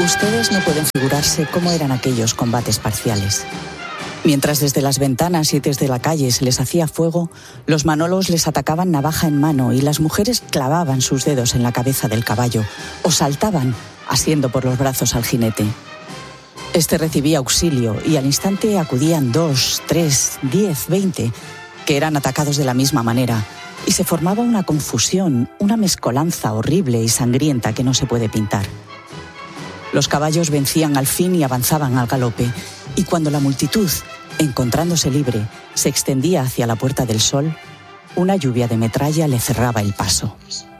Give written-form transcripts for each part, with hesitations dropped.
Ustedes no pueden figurarse cómo eran aquellos combates parciales. Mientras desde las ventanas y desde la calle se les hacía fuego, los manolos les atacaban navaja en mano y las mujeres clavaban sus dedos en la cabeza del caballo o saltaban asiendo por los brazos al jinete. Este recibía auxilio y al instante acudían 2, 3, 10, 20, que eran atacados de la misma manera, y se formaba una confusión, una mezcolanza horrible y sangrienta que no se puede pintar. Los caballos vencían al fin y avanzaban al galope, y cuando la multitud, encontrándose libre, se extendía hacia la Puerta del Sol, una lluvia de metralla le cerraba el paso.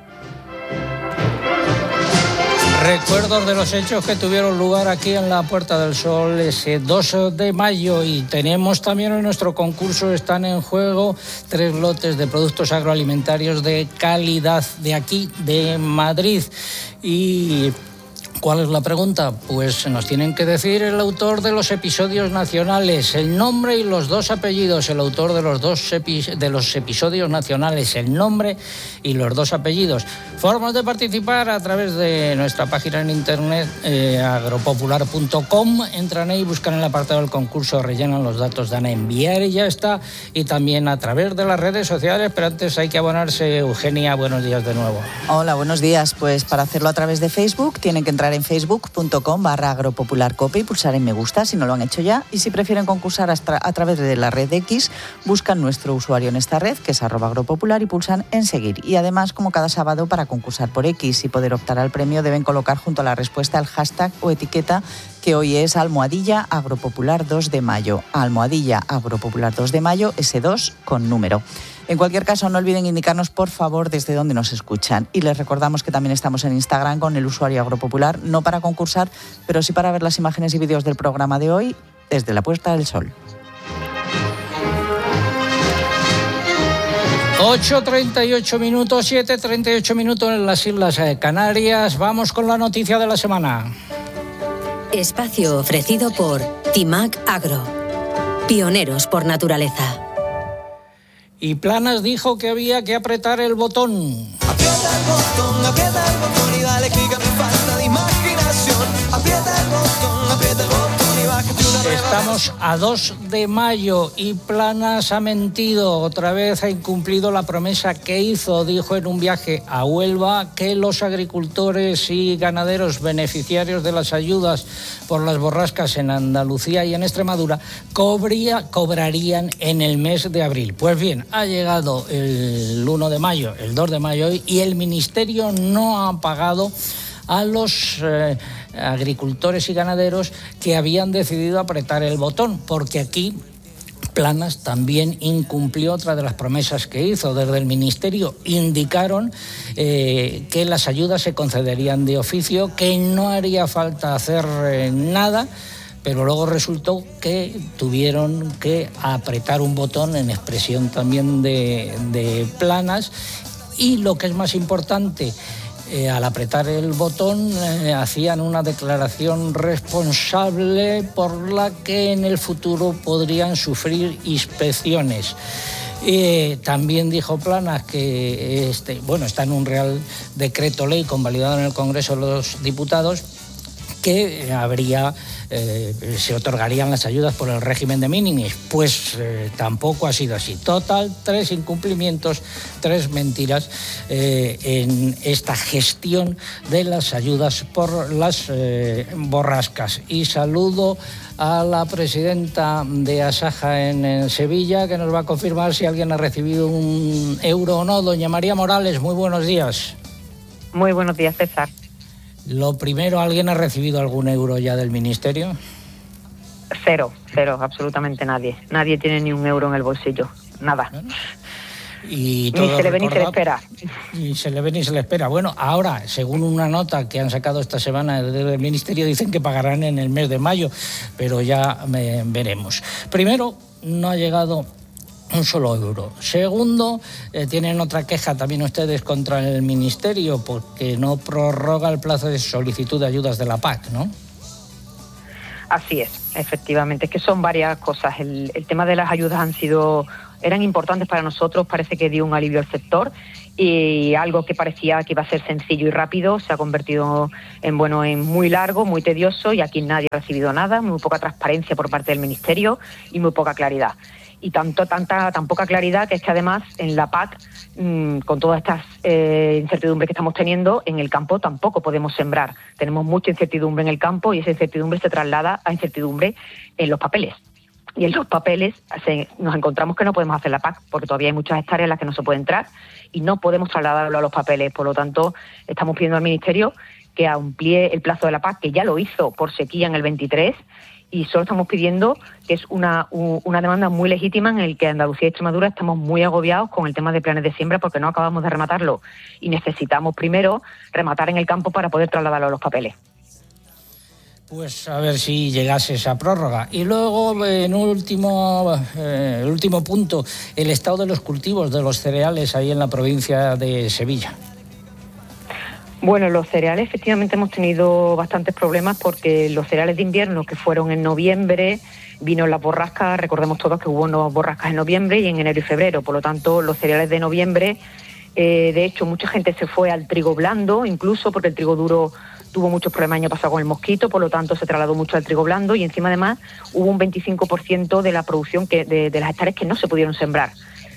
Recuerdos de los hechos que tuvieron lugar aquí en la Puerta del Sol ese 2 de mayo y tenemos también en nuestro concurso, están en juego 3 lotes de productos agroalimentarios de calidad de aquí, de Madrid. Y ¿cuál es la pregunta? Pues nos tienen que decir el autor de los episodios nacionales, el nombre y los 2 apellidos, el autor de los episodios nacionales, el nombre y los 2 apellidos. Formas de participar a través de nuestra página en internet, agropopular.com. Entran ahí, buscan el apartado del concurso, rellenan los datos, dan a enviar y ya está. Y también a través de las redes sociales, pero antes hay que abonarse. Eugenia, buenos días de nuevo. Hola, buenos días. Pues para hacerlo a través de Facebook tienen que entrar en facebook.com/agropopularcope y pulsar en me gusta si no lo han hecho ya. Y si prefieren concursar a través de la red X, buscan nuestro usuario en esta red, que es @agropopular, y pulsan en seguir. Y además, como cada sábado, para concursar por X y poder optar al premio, deben colocar junto a la respuesta el hashtag o etiqueta, que hoy es @agropopular 2 de mayo. @agropopular 2 de mayo, ese 2 con número. En cualquier caso, no olviden indicarnos, por favor, desde dónde nos escuchan. Y les recordamos que también estamos en Instagram con el usuario Agropopular, no para concursar, pero sí para ver las imágenes y vídeos del programa de hoy desde la Puerta del Sol. 8:38 minutos, 7:38 minutos en las Islas Canarias. Vamos con la noticia de la semana. Espacio ofrecido por Timac Agro. Pioneros por naturaleza. Y Planas dijo que había que apretar el botón. Aprieta el botón y dale clic a mi falta de imaginación. Aprieta el botón y bájate una prueba. Estamos a 2 de mayo y Planas ha mentido. Otra vez ha incumplido la promesa que hizo. Dijo en un viaje a Huelva que los agricultores y ganaderos beneficiarios de las ayudas por las borrascas en Andalucía y en Extremadura cobrarían en el mes de abril. Pues bien, ha llegado el 1 de mayo, el 2 de mayo y el Ministerio no ha pagado a los agricultores y ganaderos que habían decidido apretar el botón, porque aquí Planas también incumplió otra de las promesas que hizo. Desde el Ministerio indicaron que las ayudas se concederían de oficio, que no haría falta hacer nada, pero luego resultó que tuvieron que apretar un botón, en expresión también de Planas, y lo que es más importante, al apretar el botón hacían una declaración responsable por la que en el futuro podrían sufrir inspecciones. También dijo Planas que está en un Real Decreto Ley convalidado en el Congreso de los Diputados, que se otorgarían las ayudas por el régimen de minimis. Pues tampoco ha sido así. Total, 3 incumplimientos, 3 mentiras en esta gestión de las ayudas por las borrascas. Y saludo a la presidenta de Asaja en Sevilla, que nos va a confirmar si alguien ha recibido un euro o no. Doña María Morales, muy buenos días. Muy buenos días, César. Lo primero, ¿alguien ha recibido algún euro ya del Ministerio? Cero, absolutamente nadie. Nadie tiene ni un euro en el bolsillo, nada. Bueno, y ni se le ve ni se le espera. Y se le ve ni se le espera. Bueno, ahora, según una nota que han sacado esta semana del Ministerio, dicen que pagarán en el mes de mayo, pero ya veremos. Primero, no ha llegado un solo euro. Segundo, tienen otra queja también ustedes contra el Ministerio porque no prorroga el plazo de solicitud de ayudas de la PAC, ¿no? Así es, efectivamente, es que son varias cosas. El tema de las ayudas eran importantes para nosotros, parece que dio un alivio al sector y algo que parecía que iba a ser sencillo y rápido se ha convertido en muy largo, muy tedioso, y aquí nadie ha recibido nada, muy poca transparencia por parte del Ministerio y muy poca claridad. Y tan poca claridad que es que además en la PAC, con todas estas incertidumbres que estamos teniendo, en el campo tampoco podemos sembrar. Tenemos mucha incertidumbre en el campo y esa incertidumbre se traslada a incertidumbre en los papeles. Y en los papeles nos encontramos que no podemos hacer la PAC porque todavía hay muchas hectáreas en las que no se puede entrar y no podemos trasladarlo a los papeles. Por lo tanto, estamos pidiendo al Ministerio que amplíe el plazo de la PAC, que ya lo hizo por sequía en el 23, y solo estamos pidiendo, que es una demanda muy legítima en el que Andalucía y Extremadura estamos muy agobiados con el tema de planes de siembra porque no acabamos de rematarlo y necesitamos primero rematar en el campo para poder trasladarlo a los papeles. Pues a ver si llegase esa prórroga. Y luego, en el último punto, el estado de los cultivos de los cereales ahí en la provincia de Sevilla. Bueno, los cereales efectivamente hemos tenido bastantes problemas porque los cereales de invierno que fueron en noviembre, vino las borrascas, recordemos todos que hubo unas borrascas en noviembre y en enero y febrero, por lo tanto los cereales de noviembre, de hecho mucha gente se fue al trigo blando, incluso porque el trigo duro tuvo muchos problemas el año pasado con el mosquito, por lo tanto se trasladó mucho al trigo blando y encima además hubo un 25% de la producción de las hectáreas que no se pudieron sembrar.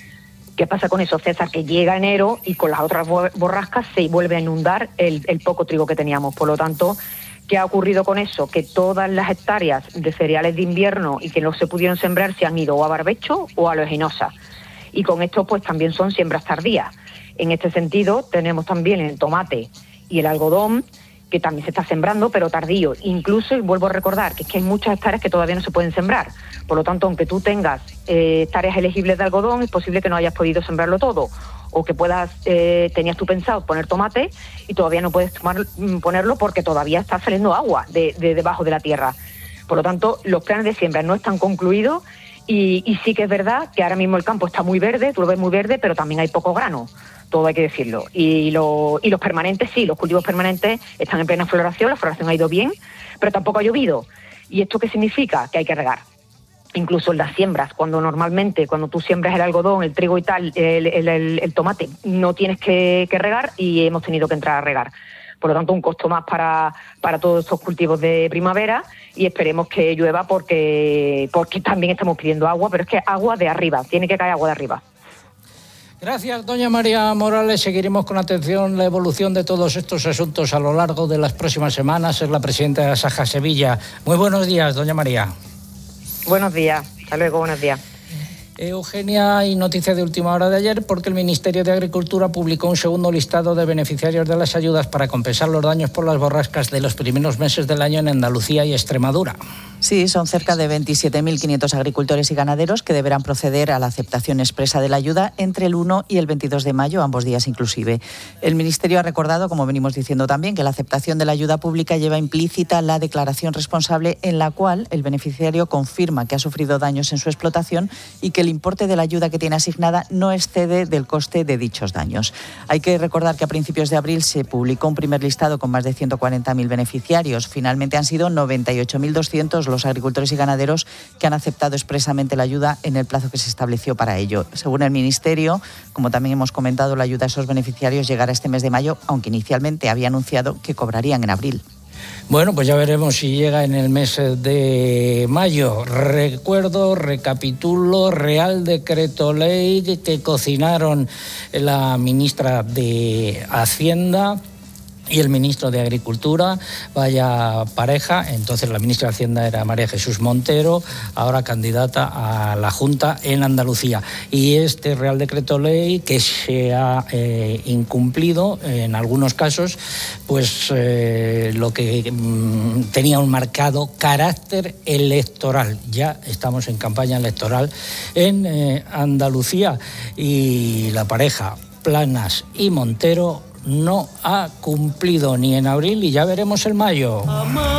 ¿Qué pasa con eso, César? Que llega enero y con las otras borrascas se vuelve a inundar el poco trigo que teníamos. Por lo tanto, ¿qué ha ocurrido con eso? Que todas las hectáreas de cereales de invierno y que no se pudieron sembrar se han ido o a barbecho o a oleaginosa. Y con esto pues también son siembras tardías. En este sentido tenemos también el tomate y el algodón, que también se está sembrando, pero tardío. Incluso, y vuelvo a recordar, que es que hay muchas hectáreas que todavía no se pueden sembrar. Por lo tanto, aunque tú tengas hectáreas elegibles de algodón, es posible que no hayas podido sembrarlo todo. O que tenías tú pensado poner tomate y todavía no puedes ponerlo porque todavía está saliendo agua de debajo de la tierra. Por lo tanto, los planes de siembra no están concluidos y sí que es verdad que ahora mismo el campo está muy verde, tú lo ves muy verde, pero también hay poco grano. Todo hay que decirlo. Y los permanentes, sí, los cultivos permanentes están en plena floración, la floración ha ido bien, pero tampoco ha llovido. ¿Y esto qué significa? Que hay que regar. Incluso en las siembras, cuando tú siembras el algodón, el trigo y tal, el tomate, no tienes que regar y hemos tenido que entrar a regar. Por lo tanto, un costo más para todos estos cultivos de primavera y esperemos que llueva porque también estamos pidiendo agua, pero es que agua de arriba, tiene que caer agua de arriba. Gracias, doña María Morales. Seguiremos con atención la evolución de todos estos asuntos a lo largo de las próximas semanas. Es la presidenta de Asaja Sevilla. Muy buenos días, doña María. Buenos días. Hasta luego, buenos días. Eugenia, y noticia de última hora de ayer, porque el Ministerio de Agricultura publicó un segundo listado de beneficiarios de las ayudas para compensar los daños por las borrascas de los primeros meses del año en Andalucía y Extremadura. Sí, son cerca de 27.500 agricultores y ganaderos que deberán proceder a la aceptación expresa de la ayuda entre el 1 y el 22 de mayo, ambos días inclusive. El Ministerio ha recordado, como venimos diciendo también, que la aceptación de la ayuda pública lleva implícita la declaración responsable en la cual el beneficiario confirma que ha sufrido daños en su explotación y que el importe de la ayuda que tiene asignada no excede del coste de dichos daños. Hay que recordar que a principios de abril se publicó un primer listado con más de 140.000 beneficiarios. Finalmente han sido 98.200 los agricultores y ganaderos que han aceptado expresamente la ayuda en el plazo que se estableció para ello. Según el Ministerio, como también hemos comentado, la ayuda a esos beneficiarios llegará este mes de mayo, aunque inicialmente había anunciado que cobrarían en abril. Bueno, pues ya veremos si llega en el mes de mayo. Recapitulo, Real Decreto Ley que cocinaron la ministra de Hacienda y el ministro de Agricultura, vaya pareja. Entonces la ministra de Hacienda era María Jesús Montero, ahora candidata a la Junta en Andalucía. Y este Real Decreto Ley que se ha incumplido en algunos casos, pues lo que tenía un marcado carácter electoral. Ya estamos en campaña electoral en Andalucía y la pareja Planas y Montero no ha cumplido ni en abril y ya veremos en mayo.